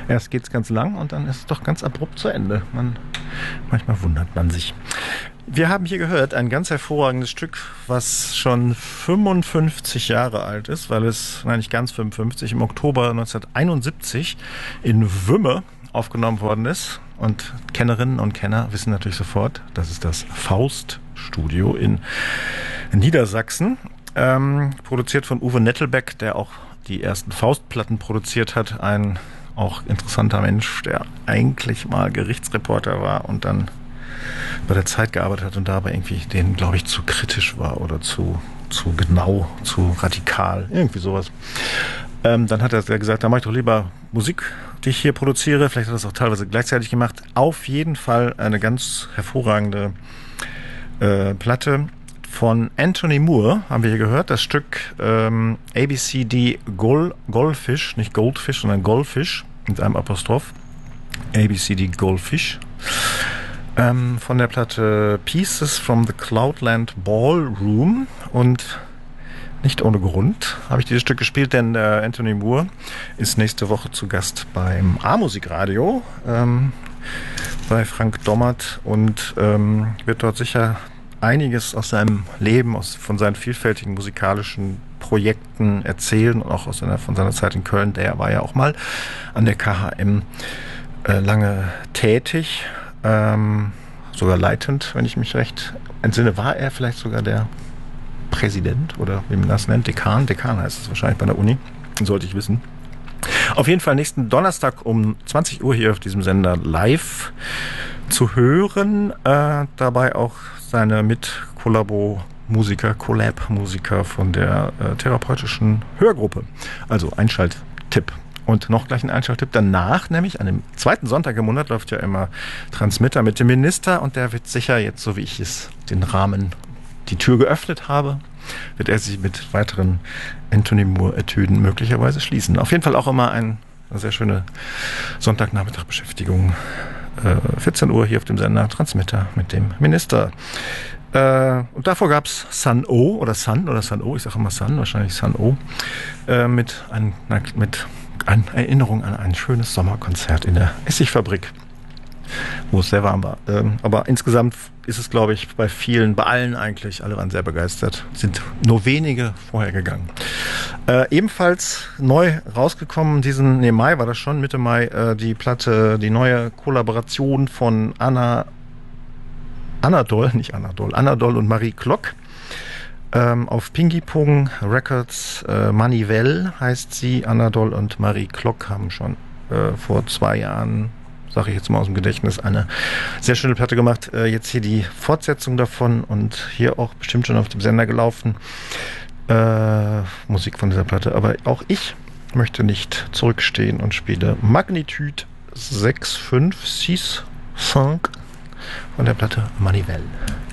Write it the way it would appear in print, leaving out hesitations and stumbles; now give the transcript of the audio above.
Erst geht es ganz lang und dann ist es doch ganz abrupt zu Ende. Manchmal wundert man sich. Wir haben hier gehört ein ganz hervorragendes Stück, was schon 55 Jahre alt ist, weil es, nein, nicht ganz 55, im Oktober 1971 in Wümme aufgenommen worden ist. Und Kennerinnen und Kenner wissen natürlich sofort, das ist das Faust-Studio in Niedersachsen. Produziert von Uwe Nettelbeck, der auch die ersten Faustplatten produziert hat. Ein auch interessanter Mensch, der eigentlich mal Gerichtsreporter war und dann bei der Zeit gearbeitet hat und dabei irgendwie denen, glaube ich, zu kritisch war oder zu genau, zu radikal, irgendwie sowas. Dann hat er gesagt, da mache ich doch lieber Musik, die ich hier produziere. Vielleicht hat er das auch teilweise gleichzeitig gemacht. Auf jeden Fall eine ganz hervorragende Platte von Anthony Moore, haben wir hier gehört. Das Stück ABCD Goldfish, nicht Goldfish, sondern Goldfish mit einem Apostroph. ABCD Goldfish. Von der Platte Pieces from the Cloudland Ballroom. Und nicht ohne Grund habe ich dieses Stück gespielt, denn Anthony Moore ist nächste Woche zu Gast beim A-Musik-Radio bei Frank Dommert und wird dort sicher einiges aus seinem Leben, von seinen vielfältigen musikalischen Projekten erzählen und auch von seiner Zeit in Köln. Der war ja auch mal an der KHM lange tätig. Sogar leitend, wenn ich mich recht entsinne, war er vielleicht sogar der Präsident oder wie man das nennt, Dekan heißt es wahrscheinlich bei der Uni, sollte ich wissen. Auf jeden Fall nächsten Donnerstag um 20 Uhr hier auf diesem Sender live zu hören, dabei auch seine Collab-Musiker von der therapeutischen Hörgruppe, also Einschalttipp. Und noch gleich ein Einschalttipp danach, nämlich an dem zweiten Sonntag im Monat läuft ja immer Transmitter mit dem Minister und der wird sicher jetzt, so wie ich es den Rahmen, die Tür geöffnet habe, wird er sich mit weiteren Anthony Moore-Etüden möglicherweise schließen. Auf jeden Fall auch immer eine sehr schöne Sonntagnachmittag-Beschäftigung. 14 Uhr hier auf dem Sender Transmitter mit dem Minister. Und davor gab es Sun O oder Sun O, ich sage immer Sun, wahrscheinlich Sun O, mit eine Erinnerung an ein schönes Sommerkonzert in der Essigfabrik, wo es sehr warm war. Aber insgesamt ist es, glaube ich, bei allen eigentlich, alle waren sehr begeistert, sind nur wenige vorher gegangen. Ebenfalls neu rausgekommen, Mai war das schon, Mitte Mai, die neue Kollaboration von Anadol und Marie Klock. Auf Pingipong Records, Manivelle heißt sie. Anadol und Marie Klock haben schon vor 2 Jahren, sage ich jetzt mal aus dem Gedächtnis, eine sehr schöne Platte gemacht. Jetzt hier die Fortsetzung davon und hier auch bestimmt schon auf dem Sender gelaufen. Musik von dieser Platte. Aber auch ich möchte nicht zurückstehen und spiele Magnitude 6,5 von der Platte Manivelle.